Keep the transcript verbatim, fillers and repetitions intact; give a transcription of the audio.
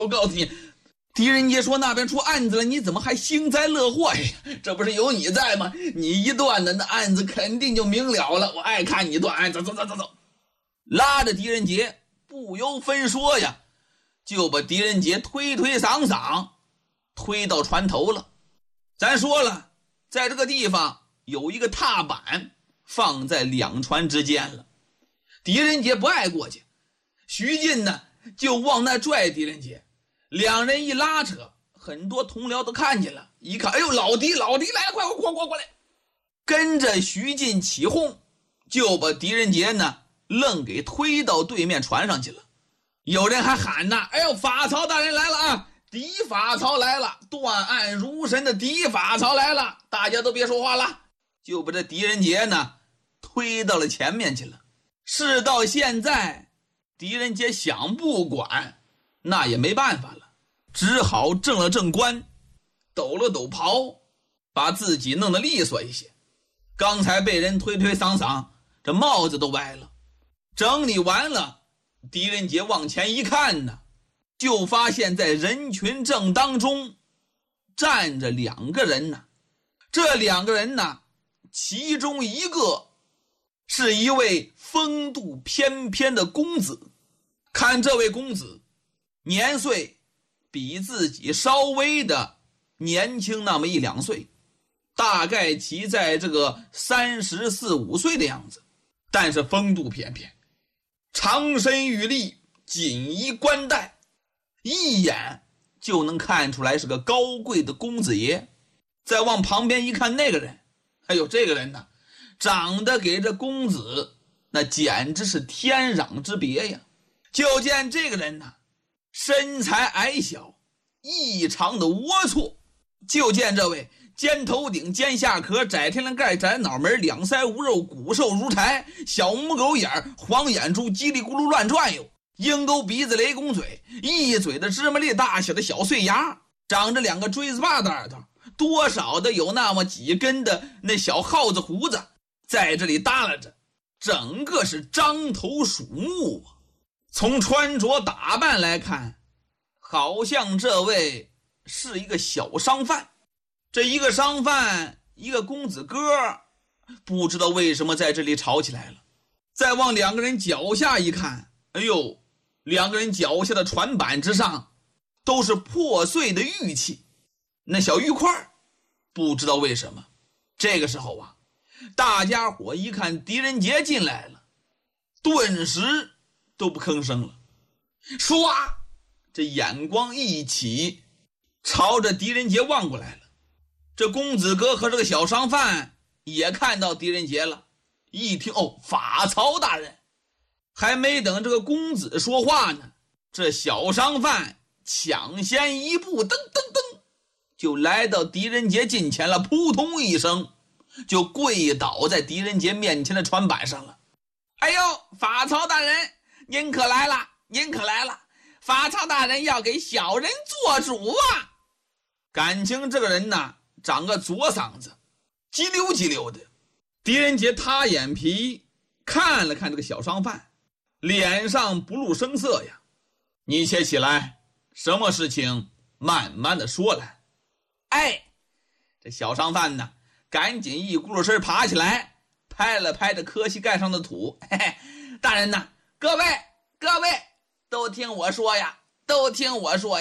我告诉你，狄仁杰说那边出案子了，你怎么还幸灾乐祸呀？这不是有你在吗？你一断的，那案子肯定就明了了。我爱看你断案，走走走走走。拉着狄仁杰不由分说呀，就把狄仁杰推推搡搡推到船头了。咱说了，在这个地方有一个踏板放在两船之间了。狄仁杰不爱过去，徐进呢就往那拽狄仁杰，两人一拉扯，很多同僚都看见了，一看，哎呦，老狄老狄来了，快快快过来！跟着徐进起哄，就把狄仁杰呢愣给推到对面船上去了。有人还喊呢，哎呦，法曹大人来了啊！狄法曹来了，断案如神的狄法曹来了，大家都别说话了，就把这狄仁杰呢推到了前面去了。事到现在，狄仁杰想不管那也没办法了，只好正了正冠，抖了抖袍，把自己弄得利索一些。刚才被人推推搡搡，这帽子都歪了。整理完了，狄仁杰往前一看呢，就发现在人群正当中站着两个人呢。这两个人呢，其中一个是一位风度翩翩的公子。看这位公子年岁比自己稍微的年轻那么一两岁，大概其在这个三十四五岁的样子，但是风度翩翩，长身玉立，锦衣冠带，一眼就能看出来是个高贵的公子爷。再往旁边一看，那个人，哎呦，这个人呢，长得给这公子那简直是天壤之别呀。就见这个人呢，身材矮小，异常的龌龊。就见这位尖头顶，尖下壳，窄天灵盖，窄脑门，两腮无肉，骨瘦如柴，小母狗眼，黄眼珠，叽里咕噜乱转悠，鹰钩鼻子，雷公嘴，一嘴的芝麻粒大小的小碎牙，长着两个锥子把的耳朵，多少的有那么几根的那小耗子胡子在这里耷拉着，整个是獐头鼠目啊。从穿着打扮来看，好像这位是一个小商贩。这一个商贩，一个公子哥，不知道为什么在这里吵起来了。再往两个人脚下一看，哎呦，两个人脚下的船板之上都是破碎的玉器，那小玉块，不知道为什么。这个时候啊，大家伙一看狄仁杰进来了，顿时都不吭声了，唰，这眼光一起，朝着狄仁杰望过来了。这公子哥和这个小商贩也看到狄仁杰了，一听，哦，法曹大人。还没等这个公子说话呢，这小商贩抢先一步，噔噔噔，就来到狄仁杰近前了，扑通一声就跪倒在狄仁杰面前的船板上了。哎呦，法曹大人，您可来了，您可来了，法曹大人要给小人做主啊。感情这个人呢，长个左嗓子，叽溜叽溜的。狄仁杰塌眼皮看了看这个小商贩，脸上不露声色呀。你且起来，什么事情慢慢的说来。哎，这小商贩呢，赶紧一咕噜身爬起来，拍了拍这磕膝盖上的土。嘿嘿，大人呐，各位各位，都听我说呀，都听我说呀。